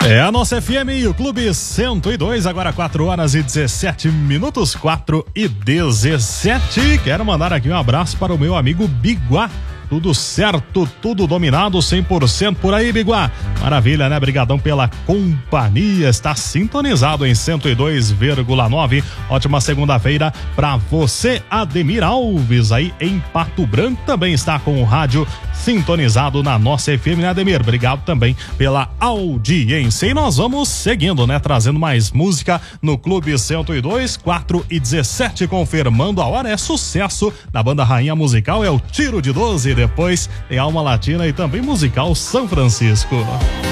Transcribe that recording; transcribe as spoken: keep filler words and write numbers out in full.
É a nossa F M e o Clube cento e dois, agora quatro horas e dezessete minutos, quatro e dezessete. Quero mandar aqui um abraço para o meu amigo Biguá. Tudo certo, tudo dominado, cem por cento por aí, Biguá. Maravilha, né? Brigadão pela companhia. Está sintonizado em cento e dois vírgula nove. Ótima segunda-feira pra você, Ademir Alves, aí em Pato Branco. Também está com o rádio sintonizado na nossa F M, né, Ademir? Obrigado também pela audiência. E nós vamos seguindo, né? Trazendo mais música no Clube cento e dois, quatro e dezessete, confirmando a hora. É sucesso da banda Rainha Musical, é o Tiro de doze. Depois tem Alma Latina e também musical São Francisco.